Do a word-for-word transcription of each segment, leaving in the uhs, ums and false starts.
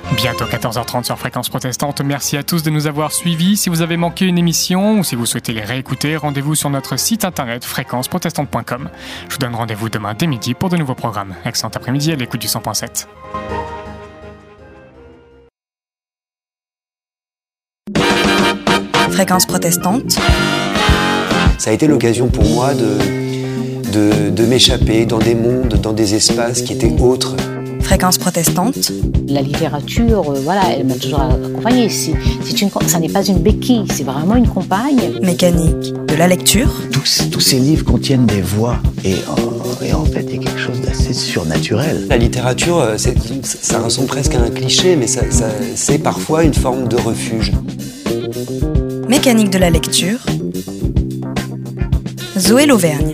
Bientôt quatorze heures trente sur Fréquence Protestante. Merci à tous de nous avoir suivis. Si vous avez manqué une émission ou si vous souhaitez les réécouter, rendez-vous sur notre site internet fréquence protestante point com. Je vous donne rendez-vous demain dès midi pour de nouveaux programmes. Excellent après-midi à l'écoute du cent point sept. Fréquence Protestante. Ça a été l'occasion pour moi de, de, de m'échapper dans des mondes, dans des espaces qui étaient autres. Fréquence Protestante. La littérature, euh, voilà, elle m'a toujours accompagnée. C'est, c'est une, ça n'est pas une béquille, c'est vraiment une compagne. Mécanique de la lecture. Tous, tous ces livres contiennent des voix et, euh, et en fait, il y a quelque chose d'assez surnaturel. La littérature, c'est, ça ressemble presque à un cliché, mais ça, ça, c'est parfois une forme de refuge. Mécanique de la lecture. Zoé Lauvergne.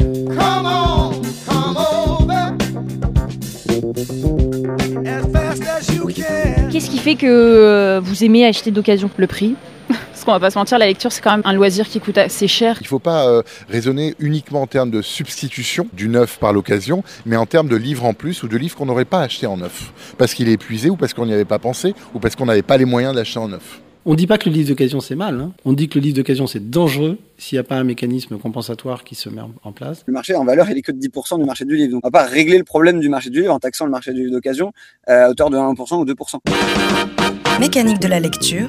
Qu'est-ce qui fait que vous aimez acheter d'occasion? Le prix. Parce qu'on va pas se mentir, la lecture c'est quand même un loisir qui coûte assez cher. Il ne faut pas euh, raisonner uniquement en termes de substitution du neuf par l'occasion, mais en termes de livres en plus ou de livres qu'on n'aurait pas acheté en neuf. Parce qu'il est épuisé ou parce qu'on n'y avait pas pensé ou parce qu'on n'avait pas les moyens d'acheter en neuf. On ne dit pas que le livre d'occasion c'est mal, hein. On dit que le livre d'occasion c'est dangereux s'il n'y a pas un mécanisme compensatoire qui se met en place. Le marché en valeur il est que de dix pour cent du marché du livre. Donc on ne va pas régler le problème du marché du livre en taxant le marché du livre d'occasion à hauteur de un pour cent ou deux pour cent. Mécanique de la lecture.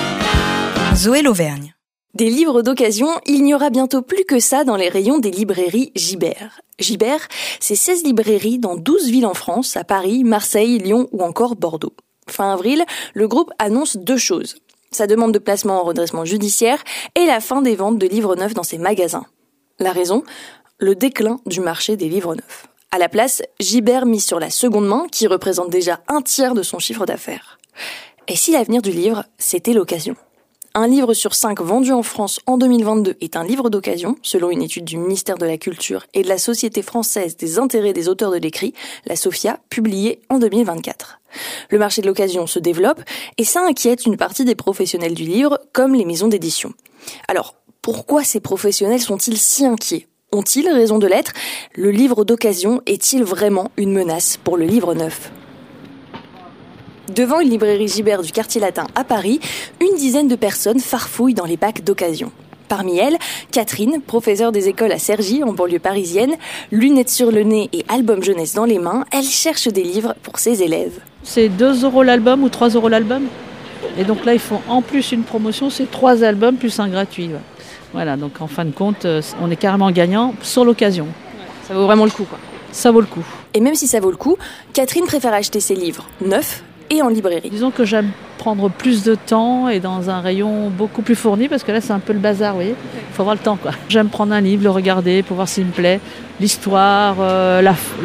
Zoé Lauvergne. Des livres d'occasion, il n'y aura bientôt plus que ça dans les rayons des librairies Gibert. Gibert, c'est seize librairies dans douze villes en France, à Paris, Marseille, Lyon ou encore Bordeaux. Fin avril, le groupe annonce deux choses. Sa demande de placement en redressement judiciaire et la fin des ventes de livres neufs dans ses magasins. La raison ? Le déclin du marché des livres neufs. À la place, Gibert mise sur la seconde main, qui représente déjà un tiers de son chiffre d'affaires. Et si l'avenir du livre, c'était l'occasion ? Un livre sur cinq vendu en France en deux mille vingt-deux est un livre d'occasion, selon une étude du ministère de la Culture et de la Société française des intérêts des auteurs de l'écrit, la SOFIA, publiée en deux mille vingt-quatre. Le marché de l'occasion se développe et ça inquiète une partie des professionnels du livre, comme les maisons d'édition. Alors, pourquoi ces professionnels sont-ils si inquiets ? Ont-ils raison de l'être ? Le livre d'occasion est-il vraiment une menace pour le livre neuf ? Devant une librairie Gibert du quartier latin à Paris, une dizaine de personnes farfouillent dans les bacs d'occasion. Parmi elles, Catherine, professeure des écoles à Cergy, en banlieue parisienne, lunettes sur le nez et album jeunesse dans les mains, elle cherche des livres pour ses élèves. C'est deux euros l'album ou trois euros l'album. Et donc là, ils font en plus une promotion, c'est trois albums plus un gratuit. Voilà, donc en fin de compte, on est carrément gagnant sur l'occasion. Ça vaut vraiment le coup, quoi. Ça vaut le coup. Et même si ça vaut le coup, Catherine préfère acheter ses livres neufs et en librairie. Disons que j'aime prendre plus de temps et dans un rayon beaucoup plus fourni, parce que là c'est un peu le bazar, vous voyez. Il faut avoir le temps, quoi. J'aime prendre un livre, le regarder pour voir s'il me plaît, l'histoire, euh, la,